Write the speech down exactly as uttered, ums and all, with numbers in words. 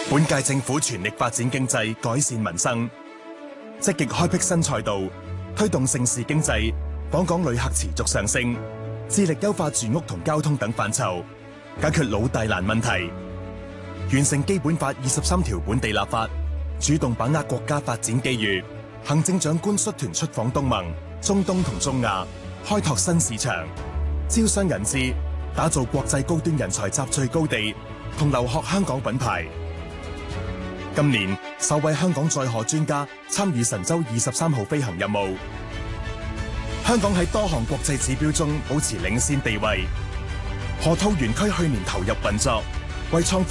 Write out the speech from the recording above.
本屆政府全力發展經濟，改善民生，積極開闢新賽道，推動盛事經濟，訪港旅客持續上升，致力優化住屋同交通等範疇，解決老大難問題，完成基本法二十三條本地立法，主動把握國家發展機遇。行政長官率團出訪東盟、中東同中亞，開拓新市場，招商引資，打造國際高端人才集聚高地，同留學香港品牌。今年首位香港載荷專家參與神舟二十三號飛行任務，香港喺多項國際指標中保持領先地位。河套園區去年投入運作，為創